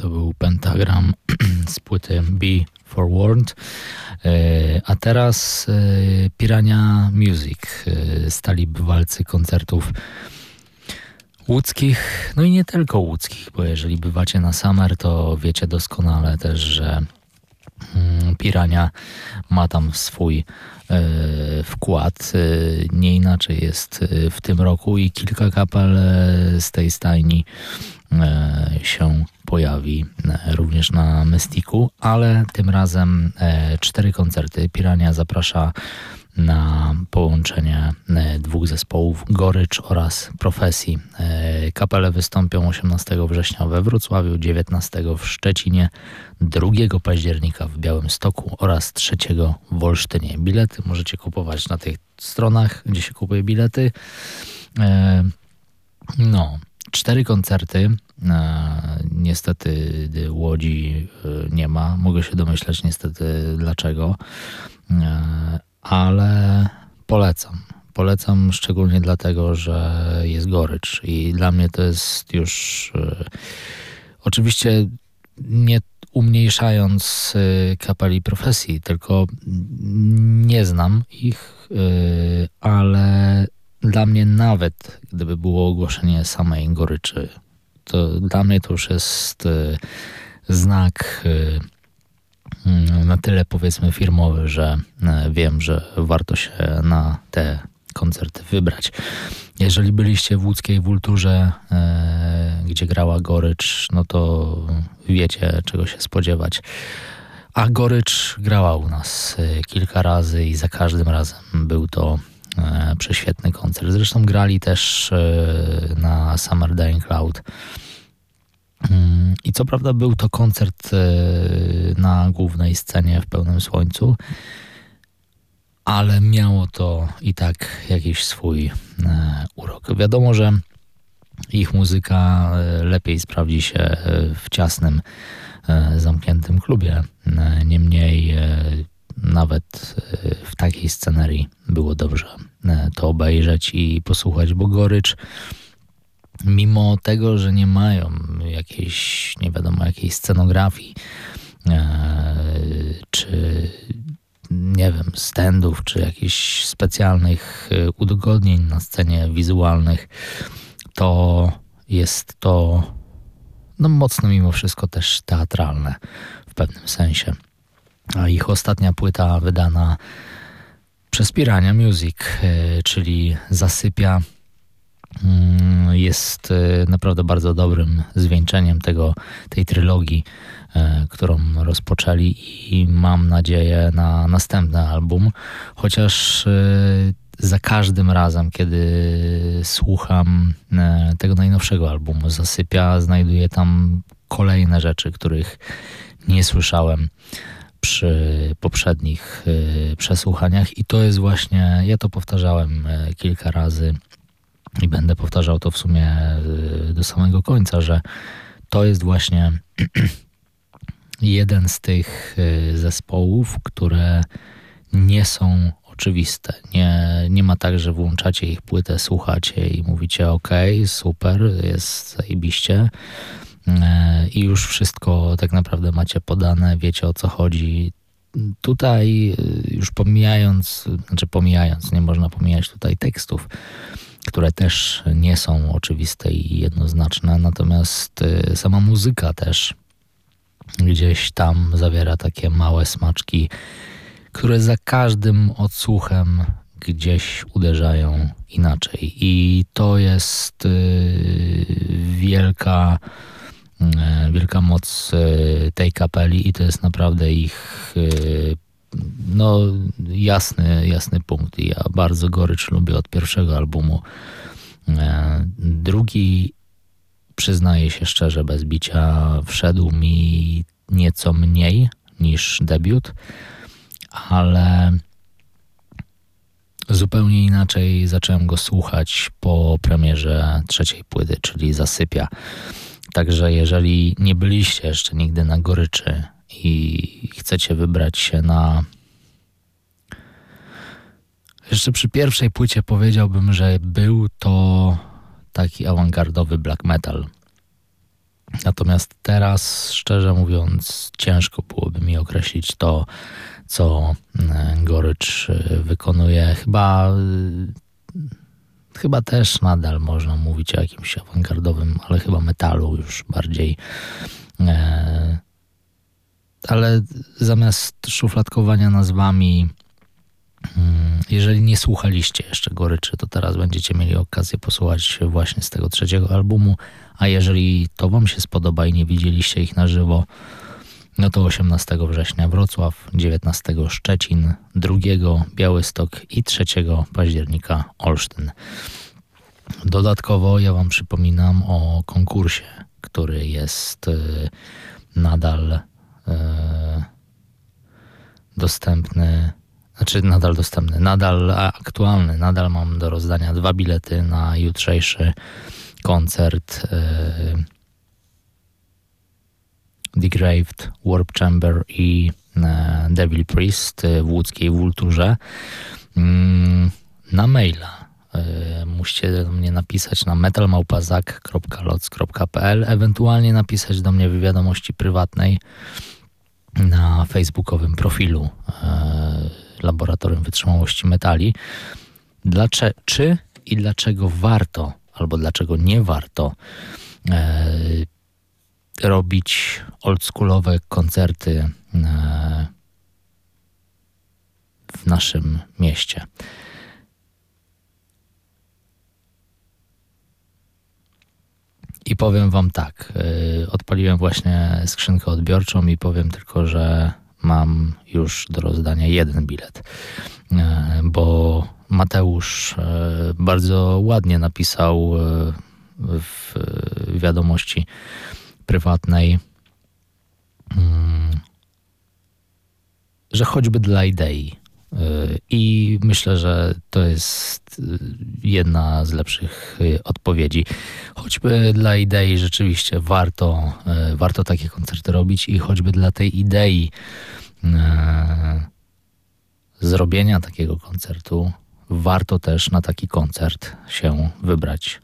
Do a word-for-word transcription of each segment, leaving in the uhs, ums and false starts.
to był Pentagram z płyty Be Forewarned. A teraz Piranha Music, stali bywalcy koncertów łódzkich, no i nie tylko łódzkich, bo jeżeli bywacie na Summer, to wiecie doskonale też, że Piranha ma tam swój e, wkład. E, nie inaczej jest w tym roku i kilka kapel z tej stajni e, się pojawi e, również na Mystiku, ale tym razem e, cztery koncerty. Piranha zaprasza na połączenie dwóch zespołów, Gorycz oraz Profesji. Kapele wystąpią osiemnastego września we Wrocławiu, dziewiętnastego w Szczecinie, drugiego października w Białymstoku oraz trzeciego w Olsztynie. Bilety możecie kupować na tych stronach, gdzie się kupuje bilety. No, cztery koncerty. Niestety Łodzi nie ma. Mogę się domyśleć niestety dlaczego. Ale polecam. Polecam szczególnie dlatego, że jest gorycz i dla mnie to jest już e, oczywiście nie umniejszając e, kapeli Profesji, tylko nie znam ich, e, ale dla mnie nawet gdyby było ogłoszenie samej goryczy, to dla mnie to już jest e, znak e, na tyle powiedzmy firmowy, że wiem, że warto się na te koncerty wybrać. Jeżeli byliście w łódzkiej Wulturze, e, gdzie grała Gorycz, no to wiecie, czego się spodziewać. A Gorycz grała u nas kilka razy i za każdym razem był to e, prześwietny koncert. Zresztą grali też e, na Summer Dying Cloud. I co prawda był to koncert na głównej scenie w pełnym słońcu, ale miało to i tak jakiś swój urok. Wiadomo, że ich muzyka lepiej sprawdzi się w ciasnym, zamkniętym klubie. Niemniej nawet w takiej scenerii było dobrze to obejrzeć i posłuchać, bo Gorycz mimo tego, że nie mają jakiejś, nie wiadomo, jakiej scenografii, e, czy nie wiem, standów, czy jakichś specjalnych udogodnień na scenie wizualnych, to jest to no mocno mimo wszystko też teatralne w pewnym sensie. A ich ostatnia płyta wydana przez Piranha Music, e, czyli Zasypia, jest naprawdę bardzo dobrym zwieńczeniem tego, tej trylogii, e, którą rozpoczęli i mam nadzieję na następny album, chociaż e, za każdym razem, kiedy słucham e, tego najnowszego albumu Zasypia, znajduję tam kolejne rzeczy, których nie słyszałem przy poprzednich e, przesłuchaniach i to jest właśnie, ja to powtarzałem e, kilka razy, i będę powtarzał to w sumie do samego końca, że to jest właśnie jeden z tych zespołów, które nie są oczywiste. Nie, nie ma tak, że włączacie ich płytę, słuchacie i mówicie ok, super, jest zajebiście i już wszystko tak naprawdę macie podane, wiecie o co chodzi. Tutaj już pomijając, znaczy pomijając, nie można pomijać tutaj tekstów, które też nie są oczywiste i jednoznaczne, natomiast sama muzyka też gdzieś tam zawiera takie małe smaczki, które za każdym odsłuchem gdzieś uderzają inaczej i to jest wielka, wielka moc tej kapeli i to jest naprawdę ich no jasny, jasny punkt. Ja bardzo Gorycz lubię od pierwszego albumu. Drugi, przyznaję się szczerze, bez bicia, wszedł mi nieco mniej niż debiut, ale zupełnie inaczej zacząłem go słuchać po premierze trzeciej płyty, czyli Zasypia. Także jeżeli nie byliście jeszcze nigdy na Goryczy i chcecie wybrać się na... Jeszcze przy pierwszej płycie powiedziałbym, że był to taki awangardowy black metal. Natomiast teraz, szczerze mówiąc, ciężko byłoby mi określić to, co Gorycz wykonuje. Chyba, chyba też nadal można mówić o jakimś awangardowym, ale chyba metalu już bardziej. Ale zamiast szufladkowania nazwami, jeżeli nie słuchaliście jeszcze Goryczy, to teraz będziecie mieli okazję posłuchać właśnie z tego trzeciego albumu, a jeżeli to wam się spodoba i nie widzieliście ich na żywo, no to osiemnastego września Wrocław, dziewiętnastego Szczecin, drugiego Białystok i trzeciego października Olsztyn. Dodatkowo ja wam przypominam o konkursie, który jest nadal dostępny, znaczy nadal dostępny, nadal aktualny, nadal mam do rozdania dwa bilety na jutrzejszy koncert Degraved, Warp Chamber i Devil Priest w łódzkiej Wulturze. Na maila musicie do mnie napisać na metal małpazak kropka loc kropka p l, ewentualnie napisać do mnie w wiadomości prywatnej na facebookowym profilu Laboratorium Wytrzymałości Metali. Dlaczego, czy i dlaczego warto, albo dlaczego nie warto e, robić oldschoolowe koncerty e, w naszym mieście. I powiem wam tak, y, odpaliłem właśnie skrzynkę odbiorczą i powiem tylko, że mam już do rozdania jeden bilet, y, bo Mateusz y, bardzo ładnie napisał y, w wiadomości prywatnej, y, że choćby dla idei. I myślę, że to jest jedna z lepszych odpowiedzi. Choćby dla idei rzeczywiście warto, warto takie koncerty robić i choćby dla tej idei e, zrobienia takiego koncertu warto też na taki koncert się wybrać.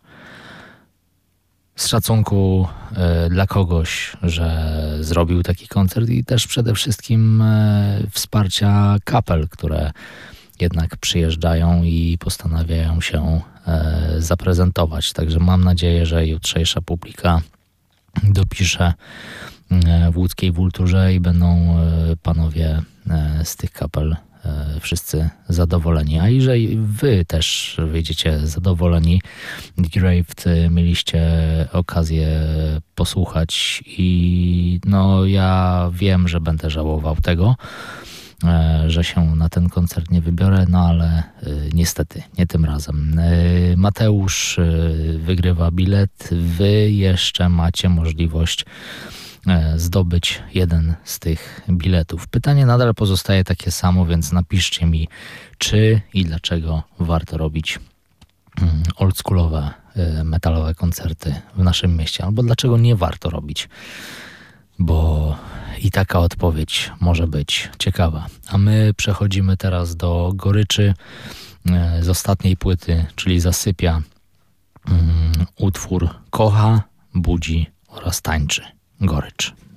Z szacunku e, dla kogoś, że zrobił taki koncert i też przede wszystkim e, wsparcia kapel, które jednak przyjeżdżają i postanawiają się e, zaprezentować. Także mam nadzieję, że jutrzejsza publika dopisze e, w łódzkiej Wulturze i będą e, panowie e, z tych kapel wszyscy zadowoleni. A jeżeli wy też wyjdziecie zadowoleni, Degraved mieliście okazję posłuchać i no ja wiem, że będę żałował tego, że się na ten koncert nie wybiorę, no ale niestety nie tym razem. Mateusz wygrywa bilet, wy jeszcze macie możliwość zdobyć jeden z tych biletów. Pytanie nadal pozostaje takie samo, więc napiszcie mi, czy i dlaczego warto robić oldschoolowe, metalowe koncerty w naszym mieście, albo dlaczego nie warto robić, bo i taka odpowiedź może być ciekawa. A my przechodzimy teraz do Goryczy z ostatniej płyty, czyli Zasypia, utwór Kocha, budzi oraz tańczy. Gorycz.